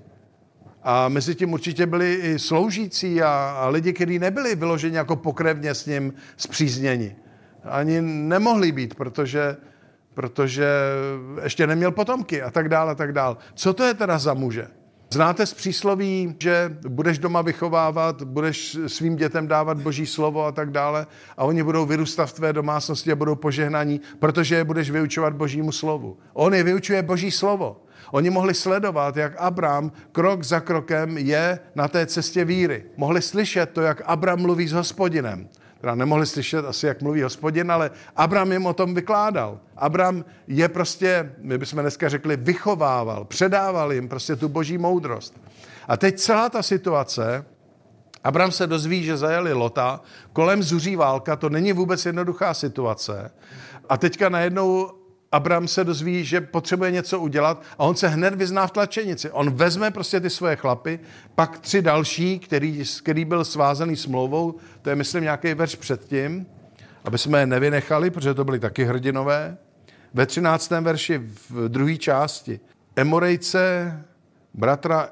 A mezi tím určitě byli i sloužící a, a lidi, kteří nebyli vyloženi jako pokrevně s ním spřízněni. Ani nemohli být, protože, protože ještě neměl potomky a tak dále, a tak dále. Co to je teda za muže? Znáte z přísloví, že budeš doma vychovávat, budeš svým dětem dávat Boží slovo a tak dále a oni budou vyrůstat v tvé domácnosti a budou požehnaní, protože je budeš vyučovat Božímu slovu. On je vyučuje Boží slovo. Oni mohli sledovat, jak Abram krok za krokem je na té cestě víry. Mohli slyšet to, jak Abram mluví s Hospodinem. Teda nemohli slyšet asi, jak mluví Hospodin, ale Abram jim o tom vykládal. Abram je prostě, my bychom dneska řekli, vychovával, předával jim prostě tu boží moudrost. A teď celá ta situace, Abram se dozví, že zajeli Lota, kolem zuří válka, to není vůbec jednoduchá situace. A teďka najednou Abram se dozví, že potřebuje něco udělat a on se hned vyzná v tlačenici. On vezme prostě ty svoje chlapy, pak tři další, který, který byl svázaný smlouvou, to je myslím nějaký verš předtím, aby jsme je nevynechali, protože to byli taky hrdinové. Ve třináctém verši v druhé části Emorejce, bratra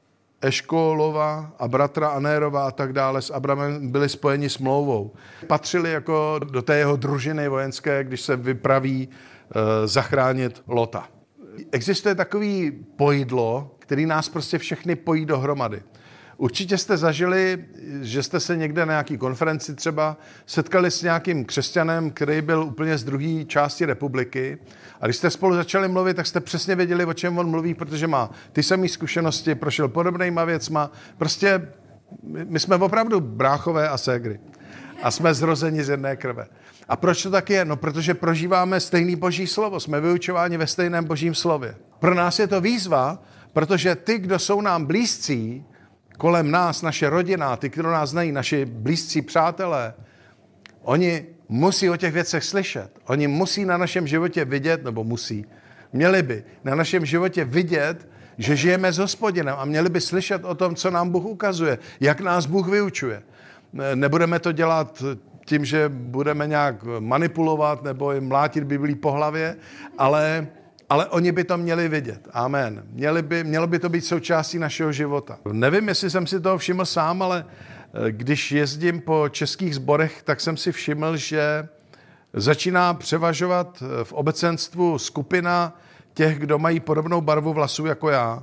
Eškolova a bratra Anérova a tak dále s Abramem byli spojeni smlouvou. Patřili jako do té jeho družiny vojenské, když se vypraví zachránit Lota. Existuje takový pojídlo, který nás prostě všechny pojí dohromady. Určitě jste zažili, že jste se někde na nějaký konferenci třeba setkali s nějakým křesťanem, který byl úplně z druhé části republiky. A když jste spolu začali mluvit, tak jste přesně věděli, o čem on mluví, protože má ty samé zkušenosti, prošel podobnýma věcma. Prostě my jsme opravdu bráchové a ségry. A jsme zrozeni z jedné krve. A proč to tak je? No, protože prožíváme stejný boží slovo. Jsme vyučováni ve stejném božím slově. Pro nás je to výzva, protože ty, kdo jsou nám blízcí, kolem nás, naše rodina, ty, kdo nás znají, naši blízcí přátelé, oni musí o těch věcech slyšet. Oni musí na našem životě vidět, nebo musí, měli by na našem životě vidět, že žijeme s Hospodinem a měli by slyšet o tom, co nám Bůh ukazuje, jak nás Bůh vyučuje. Nebudeme to dělat tím, že budeme nějak manipulovat nebo jim mlátit Biblii po hlavě, ale, ale oni by to měli vidět. Amen. Měli by, mělo by to být součástí našeho života. Nevím, jestli jsem si toho všiml sám, ale když jezdím po českých sborech, tak jsem si všiml, že začíná převažovat v obecenstvu skupina těch, kdo mají podobnou barvu vlasů jako já.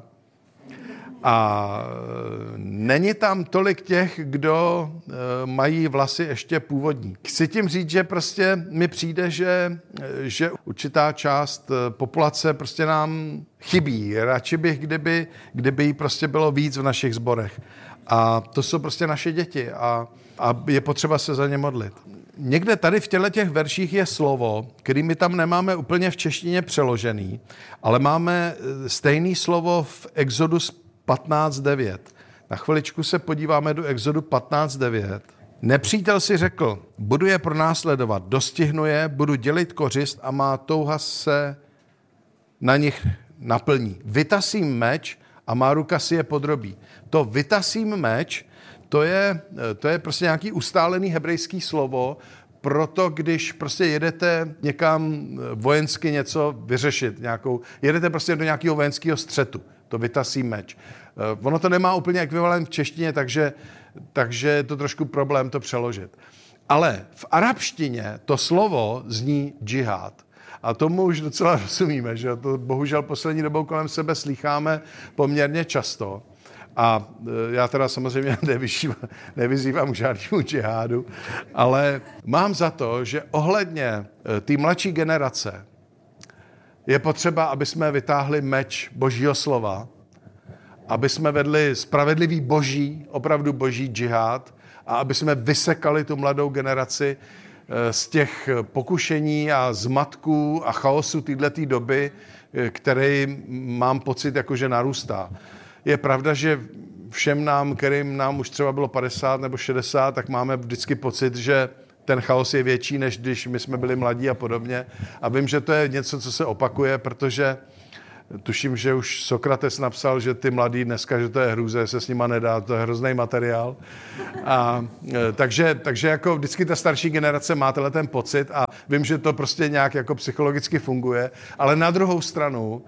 A není tam tolik těch, kdo mají vlasy ještě původní. Chci tím říct, že prostě mi přijde, že, že určitá část populace prostě nám chybí. Radši bych, kdyby, kdyby jí prostě bylo víc v našich sborech. A to jsou prostě naše děti a, a je potřeba se za ně modlit. Někde tady v těchto těch verších je slovo, který my tam nemáme úplně v češtině přeložený, ale máme stejné slovo v Exodus patnáct devět. Na chviličku se podíváme do Exodu patnáct devět. Nepřítel si řekl, budu je pronásledovat, dostihnu je, budu dělit kořist a má touha se na nich naplní. Vytasím meč a má ruka si je podrobí. To vytasím meč, to je, to je prostě nějaký ustálený hebrejský slovo, proto když prostě jedete někam vojensky něco vyřešit, nějakou, jedete prostě do nějakého vojenského střetu, to vytasí meč. Ono to nemá úplně ekvivalent v češtině, takže, takže je to trošku problém to přeložit. Ale v arabštině to slovo zní džihad. A tomu už docela rozumíme, že to bohužel poslední dobou kolem sebe slýcháme poměrně často. A já teda samozřejmě nevyzývám k žádnému džihádu, ale mám za to, že ohledně té mladší generace je potřeba, aby jsme vytáhli meč Božího slova, aby jsme vedli spravedlivý boží, opravdu boží džihád a aby jsme vysekali tu mladou generaci z těch pokušení a zmatků a chaosu této doby, který mám pocit, jakože narůstá. Je pravda, že všem nám, kterým nám už třeba bylo padesát nebo šedesát, tak máme vždycky pocit, že ten chaos je větší, než když my jsme byli mladí a podobně. A vím, že to je něco, co se opakuje, protože tuším, že už Sokrates napsal, že ty mladí dneska, že to je hrůze, se s nima nedá, to je hrozný materiál. A, takže, takže jako vždycky ta starší generace má tenhle ten pocit a vím, že to prostě nějak jako psychologicky funguje, ale na druhou stranu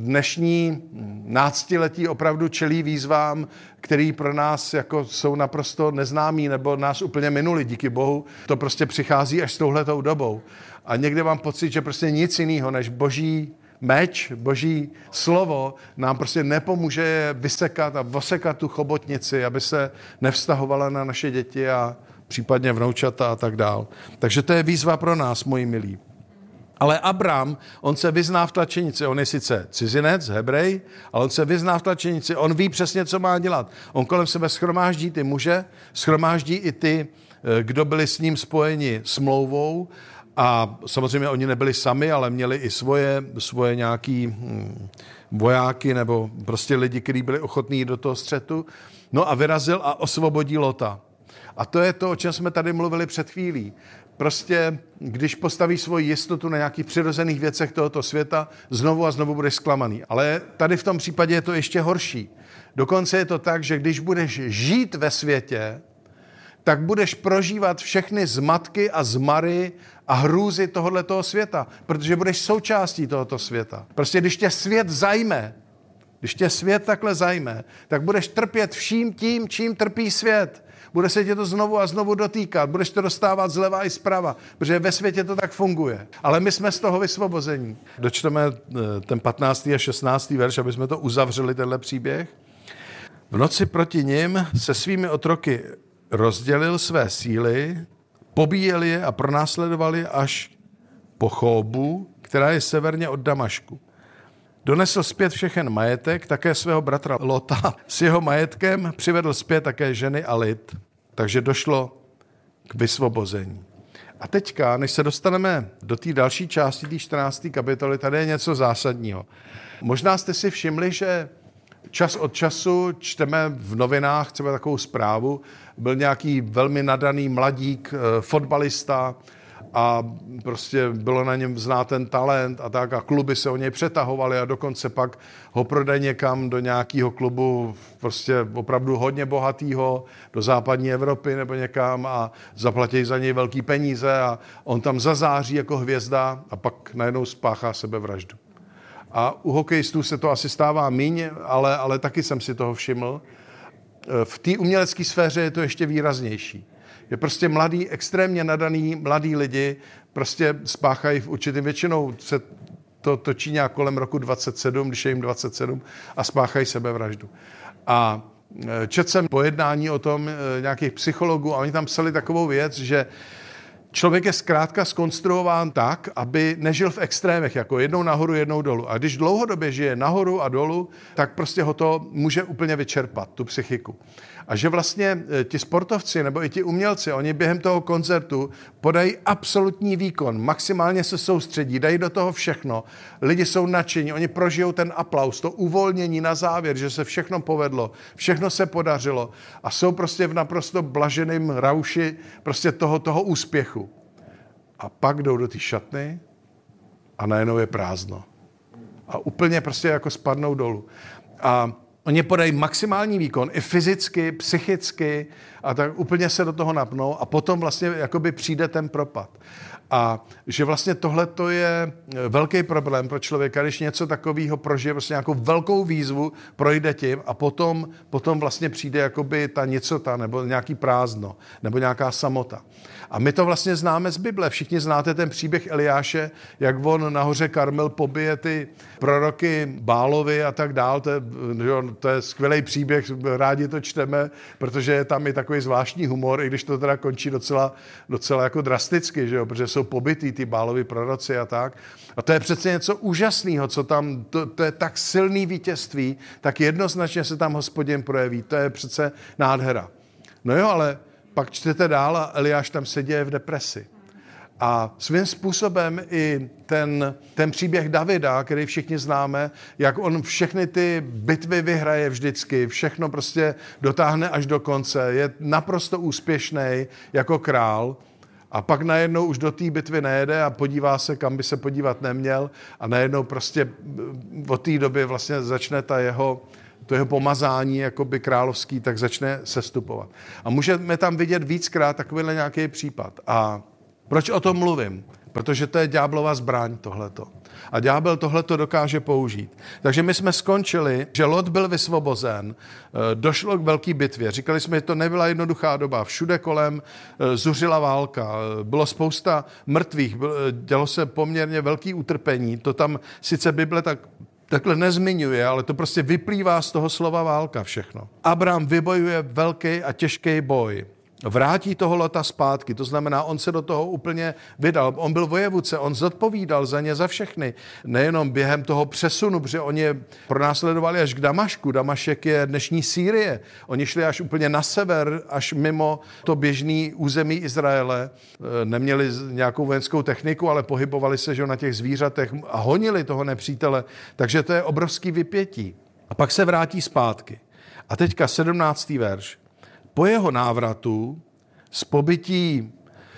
dnešní náctiletí opravdu čelí výzvám, který pro nás jako jsou naprosto neznámí nebo nás úplně minuli, díky Bohu. To prostě přichází až s touhletou dobou. A někde mám pocit, že prostě nic jiného než boží meč, boží slovo nám prostě nepomůže je vysekat a vosekat tu chobotnici, aby se nevztahovala na naše děti a případně vnoučata a tak dál. Takže to je výzva pro nás, moji milí. Ale Abram, on se vyzná v tlačenici, on je sice cizinec, Hebrej, ale on se vyzná v tlačenici, on ví přesně, co má dělat. On kolem sebe shromáždí ty muže, shromáždí i ty, kdo byli s ním spojeni smlouvou a samozřejmě oni nebyli sami, ale měli i svoje, svoje nějaký hm, vojáky nebo prostě lidi, kteří byli ochotní jít do toho střetu. No a vyrazil a osvobodí Lota. A to je to, o čem jsme tady mluvili před chvílí. Prostě, když postavíš svoji jistotu na nějakých přirozených věcech tohoto světa, znovu a znovu budeš zklamaný. Ale tady v tom případě je to ještě horší. Dokonce je to tak, že když budeš žít ve světě, tak budeš prožívat všechny zmatky a zmary a hrůzy tohoto světa, protože budeš součástí tohoto světa. Prostě když tě svět zajme, když tě svět takhle zajme, tak budeš trpět vším tím, čím trpí svět. Bude se tě to znovu a znovu dotýkat, budeš to dostávat zleva i zprava, protože ve světě to tak funguje. Ale my jsme z toho vysvobození. Dočteme ten patnáctý a šestnáctý verš, aby jsme to uzavřeli, tenhle příběh. V noci proti nim se svými otroky rozdělil své síly, pobíjeli je a pronásledovali až po Chóbu, která je severně od Damašku. Donesl zpět všechen majetek, také svého bratra Lota. S jeho majetkem přivedl zpět také ženy a lid. Takže došlo k vysvobození. A teďka, než se dostaneme do té další části, té čtrnácté kapitoly, tady je něco zásadního. Možná jste si všimli, že čas od času čteme v novinách třeba takovou zprávu, byl nějaký velmi nadaný mladík, fotbalista, a prostě bylo na něm znát ten talent a tak a kluby se o něj přetahovaly a dokonce pak ho prodají někam do nějakého klubu prostě opravdu hodně bohatýho, do západní Evropy nebo někam a zaplatí za něj velký peníze a on tam zazáří jako hvězda a pak najednou spáchá sebevraždu. A u hokejistů se to asi stává míň, ale, ale taky jsem si toho všiml. V té umělecké sféře je to ještě výraznější. Je prostě mladý, extrémně nadaný mladý lidi prostě spáchají v určitým, většinou se to točí nějak kolem roku dvacet sedm, když je jim dvacet sedm a spáchají sebevraždu. A četl jsem pojednání o tom nějakých psychologů a oni tam psali takovou věc, že člověk je zkrátka zkonstruován tak, aby nežil v extrémech, jako jednou nahoru, jednou dolů. A když dlouhodobě žije nahoru a dolů, tak prostě ho to může úplně vyčerpat, tu psychiku. A že vlastně ti sportovci nebo i ti umělci, oni během toho koncertu podají absolutní výkon, maximálně se soustředí, dají do toho všechno. Lidi jsou nadšení, oni prožijou ten aplaus, to uvolnění na závěr, že se všechno povedlo, všechno se podařilo a jsou prostě v naprosto blaženém rauši prostě toho, toho úspěchu. A pak jdou do té šatny a najednou je prázdno. A úplně prostě jako spadnou dolů. A oni podají maximální výkon, i fyzicky, psychicky, a tak úplně se do toho napnou a potom vlastně jakoby přijde ten propad. A že vlastně tohle to je velký problém pro člověka, když něco takového prožije, vlastně nějakou velkou výzvu, projde tím a potom, potom vlastně přijde jakoby ta nicota, nebo nějaký prázdno, nebo nějaká samota. A my to vlastně známe z Bible. Všichni znáte ten příběh Eliáše, jak on nahoře Karmel pobije ty proroky Bálovi a tak dál. To je, to je skvělý příběh, rádi to čteme, protože je tam i takový zvláštní humor, i když to teda končí docela, docela jako drasticky, že jo? Protože jsou pobytý ty Bálovi proroci a tak. A to je přece něco úžasného, co tam, to, to je tak silný vítězství, tak jednoznačně se tam Hospodin projeví. To je přece nádhera. No jo, ale pak čtete dál a Eliáš tam se děje v depresi. A svým způsobem i ten, ten příběh Davida, který všichni známe, jak on všechny ty bitvy vyhraje vždycky, všechno prostě dotáhne až do konce, je naprosto úspěšný jako král a pak najednou už do té bitvy nejede a podívá se, kam by se podívat neměl a najednou prostě od té doby vlastně začne ta jeho to jeho pomazání jakoby královský, tak začne sestupovat. A můžeme tam vidět víckrát takovýhle nějaký případ. A proč o tom mluvím? Protože to je ďáblova zbraň tohleto. A ďábel tohleto dokáže použít. Takže my jsme skončili, že Lot byl vysvobozen, došlo k velké bitvě. Říkali jsme, že to nebyla jednoduchá doba. Všude kolem zuřila válka, bylo spousta mrtvých, dělo se poměrně velký utrpení. To tam sice Bible tak takhle nezmiňuje, ale to prostě vyplývá z toho slova válka všechno. Abraham vybojuje velký a těžký boj. Vrátí toho Lota zpátky, to znamená, on se do toho úplně vydal. On byl vojevůdce, on zodpovídal za ně, za všechny. Nejenom během toho přesunu, protože oni je pronásledovali až k Damašku. Damašek je dnešní Sýrie. Oni šli až úplně na sever, až mimo to běžný území Izraele. Neměli nějakou vojenskou techniku, ale pohybovali se že na těch zvířatech a honili toho nepřítele. Takže to je obrovský vypětí. A pak se vrátí zpátky. A teďka sedmnáctý verš. Po jeho návratu z pobytí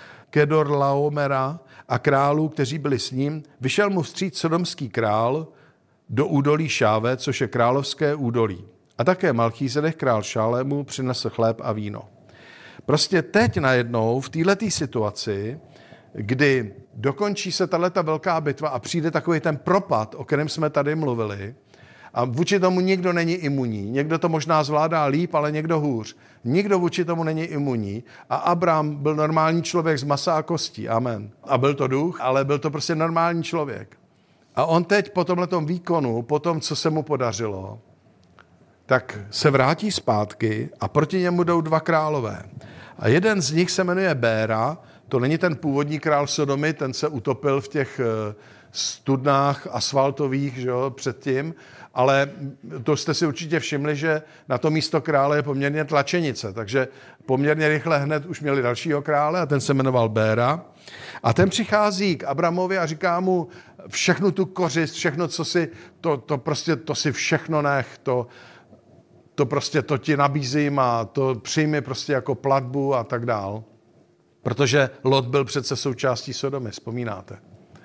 Kedorlaomera a králů, kteří byli s ním, vyšel mu vstříc sodomský král do údolí Šáve, což je královské údolí. A také Malchízedek, král Šálému, přinesl chléb a víno. Prostě teď najednou v této situaci, kdy dokončí se tato velká bitva a přijde takový ten propad, o kterém jsme tady mluvili, a vůči tomu nikdo není imunní. Někdo to možná zvládá líp, ale někdo hůř. Nikdo vůči tomu není imunní. A Abram byl normální člověk z masa a kostí. Amen. A byl to duch, ale byl to prostě normální člověk. A on teď po tomhletom výkonu, po tom, co se mu podařilo, tak se vrátí zpátky a proti němu jdou dva králové. A jeden z nich se jmenuje Béra, to není ten původní král Sodomy, ten se utopil v těch studnách asfaltových, že jo, předtím, ale to jste si určitě všimli, že na to místo krále je poměrně tlačenice, takže poměrně rychle hned už měli dalšího krále a ten se jmenoval Béra. A ten přichází k Abramovi a říká mu všechnu tu kořist, všechno, co si, to, to prostě, to si všechno nech, to, to prostě to ti nabízím a to přijmi prostě jako platbu a tak dál. Protože Lot byl přece součástí Sodomy, vzpomínáte.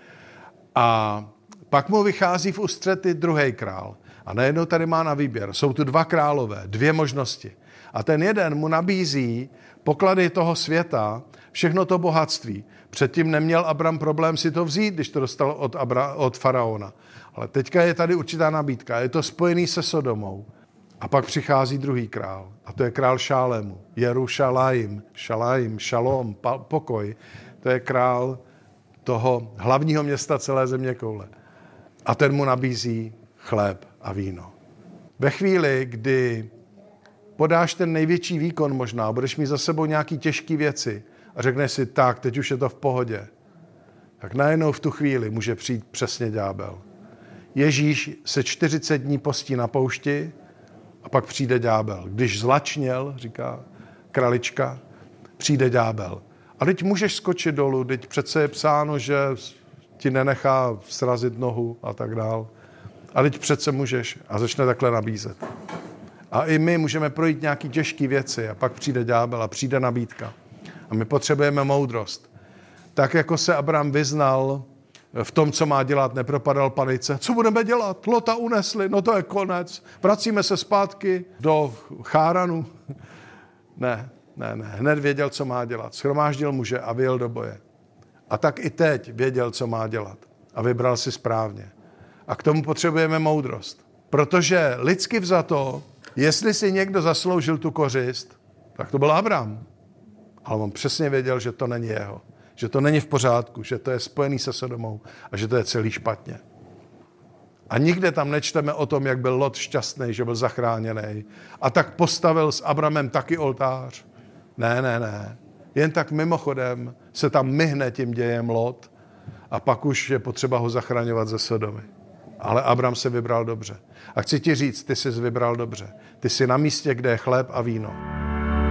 A pak mu vychází v ústřety druhý král. A najednou tady má na výběr. Jsou tu dva králové, dvě možnosti. A ten jeden mu nabízí poklady toho světa, všechno to bohatství. Předtím neměl Abram problém si to vzít, když to dostal od, Abra, od faraona. Ale teďka je tady určitá nabídka. Je to spojený se Sodomou. A pak přichází druhý král. A to je král Šálému. Jerušalajim, Šalajim, Šalom, pokoj. To je král toho hlavního města celé zeměkoule. A ten mu nabízí chléb a víno. Ve chvíli, kdy podáš ten největší výkon možná, budeš mít za sebou nějaký těžké věci a řekneš si, tak, teď už je to v pohodě, tak najednou v tu chvíli může přijít přesně ďábel. Ježíš se čtyřicet dní postí na poušti a pak přijde ďábel. Když zlačněl, říká kralička, přijde ďábel. A teď můžeš skočit dolů, teď přece je psáno, že ti nenechá srazit nohu a tak dál. A teď přece můžeš a začne takhle nabízet. A i my můžeme projít nějaký těžké věci a pak přijde ďábel a přijde nabídka. A my potřebujeme moudrost. Tak jako se Abram vyznal v tom, co má dělat, nepropadal panice. Co budeme dělat? Lota unesli, no to je konec. Vracíme se zpátky do Cháranu. Ne, ne, ne. Hned věděl, co má dělat. Shromáždil muže a vyjel do boje. A tak i teď věděl, co má dělat. A vybral si správně. A k tomu potřebujeme moudrost. Protože lidsky vzato, jestli si někdo zasloužil tu kořist, tak to byl Abram. Ale on přesně věděl, že to není jeho. Že to není v pořádku, že to je spojený se Sodomou a že to je celý špatně. A nikde tam nečteme o tom, jak byl Lot šťastný, že byl zachráněný. A tak postavil s Abramem taky oltář. Ne, ne, ne. Jen tak mimochodem se tam myhne tím dějem Lot a pak už je potřeba ho zachraňovat ze Sodomy. Ale Abram se vybral dobře. A chci ti říct, ty jsi vybral dobře. Ty jsi na místě, kde je chléb a víno.